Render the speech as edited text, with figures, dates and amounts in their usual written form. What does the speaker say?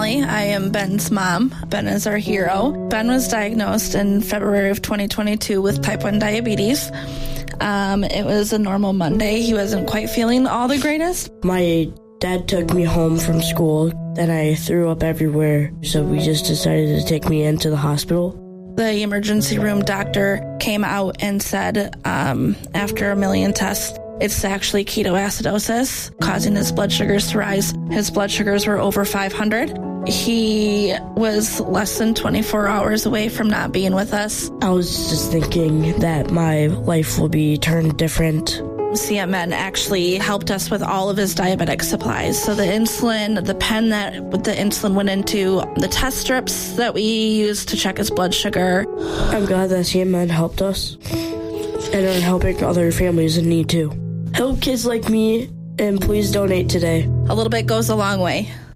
Molly. I am Ben's mom. Ben is our hero. Ben was diagnosed in February of 2022 with type 1 diabetes. It was a normal Monday. He wasn't quite feeling all the greatest. My dad took me home from school, and I threw up everywhere, so we just decided to take me into the hospital. The emergency room doctor came out and said, after a million tests, it's actually ketoacidosis, causing his blood sugars to rise. His blood sugars were over 500. He was less than 24 hours away from not being with us. I was just thinking that my life will be turned different. CMN actually helped us with all of his diabetic supplies. So the insulin, the pen that the insulin went into, the test strips that we used to check his blood sugar. I'm glad that CMN helped us and are helping other families in need too. Help kids like me, and please donate today. A little bit goes a long way.